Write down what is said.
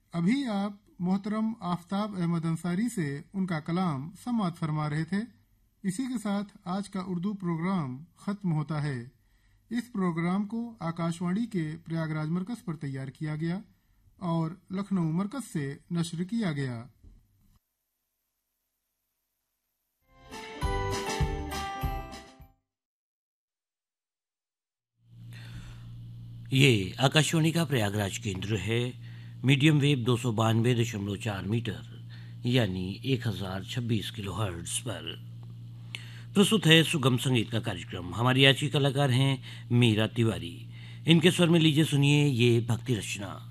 अभी आप मोहतरम आफ्ताब अहमद अंसारी से उनका कलाम समाअत फरमा रहे थे। इसी के साथ आज का उर्दू प्रोग्राम खत्म होता है। इस प्रोग्राम को आकाशवाणी के प्रयागराज मरकज पर तैयार किया गया और लखनऊ मरकज से नश्र किया गया। ये आकाशवाणी का प्रयागराज केंद्र है। मीडियम वेव 292.4 मीटर यानी 1026 किलोहर्ट्ज पर प्रस्तुत है सुगम संगीत का कार्यक्रम। हमारी आज की कलाकार हैं मीरा तिवारी। इनके स्वर में लीजिए सुनिए ये भक्ति रचना।